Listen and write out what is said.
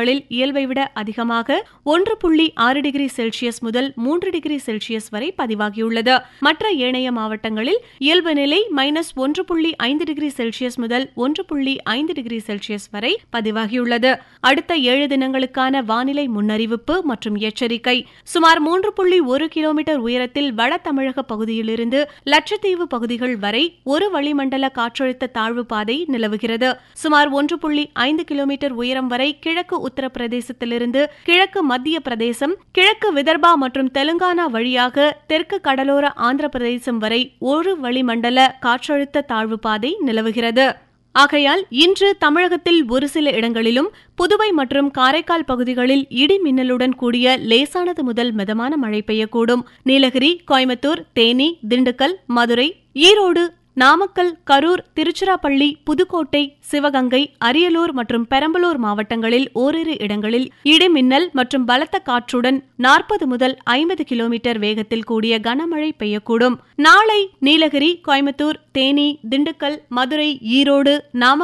மாவட்டங்களில் இயல்பை விட அதிகமாக 1.6 டிகிரி செல்சியஸ் முதல் 3 டிகிரி செல்சியஸ் வரை பதிவாகியுள்ளது. மற்ற ஏனைய மாவட்டங்களில் இயல்பு நிலை -1.5 டிகிரி செல்சியஸ் முதல் 1.5 டிகிரி செல்சியஸ் வரை பதிவாகியுள்ளது. அடுத்த 7 தினங்களுக்கான வானிலை முன்னறிவிப்பு மற்றும் எச்சரிக்கை. சுமார் 3.1 கிலோமீட்டர் உயரத்தில் வட தமிழக பகுதியிலிருந்து லட்சத்தீவு பகுதிகள் வரை ஒரு வளிமண்டல காற்றழுத்த தாழ்வு பாதை நிலவுகிறது. சுமார் 1.5 கிலோமீட்டர் உயரம் வரை கிழக்கு உத்தரப்பிரதேசத்திலிருந்து கிழக்கு மத்திய பிரதேசம், கிழக்கு விதர்பா மற்றும் தெலுங்கானா வழியாக தெற்கு கடலோர ஆந்திர பிரதேசம் வரை ஒரு வளிமண்டல காற்றழுத்த தாழ்வு பாதை நிலவுகிறது. ஆகையால் இன்று தமிழகத்தில் ஒரு சில இடங்களிலும், புதுவை மற்றும் காரைக்கால் பகுதிகளில் இடி மின்னலுடன் கூடிய லேசானது முதல் மிதமான மழை பெய்யக்கூடும். நீலகிரி, கோயம்புத்தூர், தேனி, திண்டுக்கல், மதுரை, ஈரோடு, நாமக்கல், கரூர், திருச்சிராப்பள்ளி, புதுக்கோட்டை, சிவகங்கை, அரியலூர் மற்றும் பெரம்பலூர் மாவட்டங்களில் ஓரிரு இடங்களில் இடி மின்னல் மற்றும் பலத்த காற்றுடன் 40 முதல் 50 கிலோமீட்டர் வேகத்தில் கூடிய கனமழை பெய்யக்கூடும். நாளை நீலகிரி, கோயம்புத்தூர், தேனி, திண்டுக்கல், மதுரை, ஈரோடு, நாமக்கல்